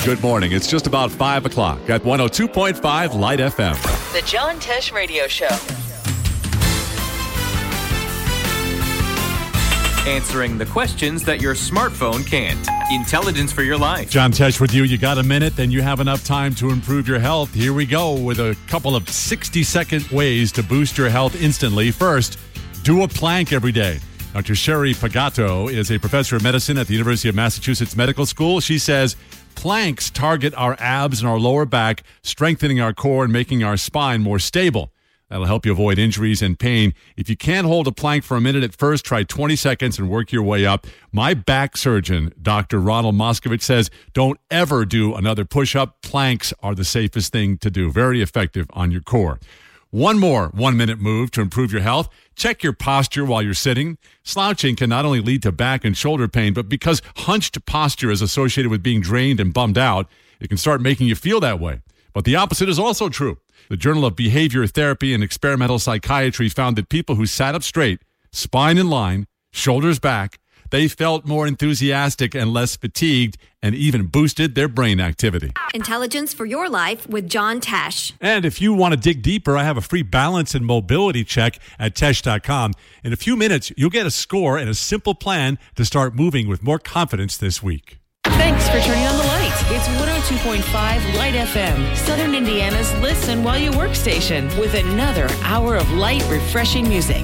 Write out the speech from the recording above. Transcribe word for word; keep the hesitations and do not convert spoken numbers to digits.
Good morning. It's just about five o'clock at one oh two point five Light F M. The John Tesh Radio Show. Answering the questions that your smartphone can't. Intelligence for your life. John Tesh with you. You got a minute, then you have enough time to improve your health. Here we go with a couple of sixty-second ways to boost your health instantly. First, do a plank every day. Doctor Sherry Pagato is a professor of medicine at the University of Massachusetts Medical School. She says planks target our abs and our lower back, strengthening our core and making our spine more stable. That'll help you avoid injuries and pain. If you can't hold a plank for a minute at first, try twenty seconds and work your way up. My back surgeon, Doctor Ronald Moskovich, says don't ever do another push-up. Planks are the safest thing to do. Very effective on your core. One more one-minute move to improve your health. Check your posture while you're sitting. Slouching can not only lead to back and shoulder pain, but because hunched posture is associated with being drained and bummed out, it can start making you feel that way. But the opposite is also true. The Journal of Behavior Therapy and Experimental Psychiatry found that people who sat up straight, spine in line, shoulders back, they felt more enthusiastic and less fatigued and even boosted their brain activity. Intelligence for your life with John Tesh. And if you want to dig deeper, I have a free balance and mobility check at Tesh dot com. In a few minutes, you'll get a score and a simple plan to start moving with more confidence this week. Thanks for turning on the lights. It's one oh two point five Light F M, Southern Indiana's listen while you work station, with another hour of light, refreshing music.